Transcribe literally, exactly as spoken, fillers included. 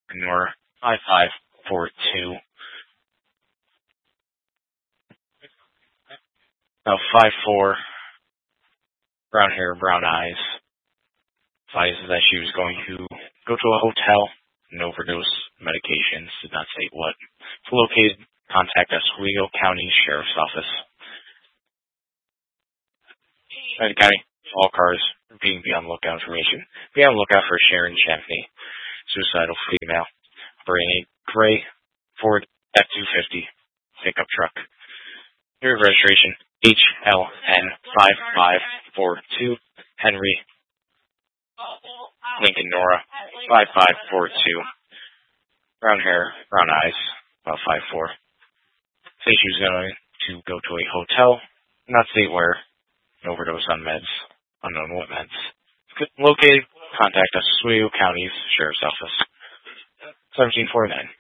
Nora, five five four two. About five four, brown hair, brown eyes. Advised that she was going to go to a hotel and overdose medications. Did not state what. To locate, contact Oswego County Sheriff's Office. United County, all cars being be on lookout information. Be on lookout for Sharon Champney, suicidal female, operating a gray Ford F two fifty pickup truck. Your registration H L N five five four two, Henry, Lincoln, Nora, five five four two. Brown hair, brown eyes, about five four. Say she was going to go to a hotel, not state where, an overdose on meds, unknown what meds. Located, contact us, Oswego County's Sheriff's Office. seventeen forty-nine.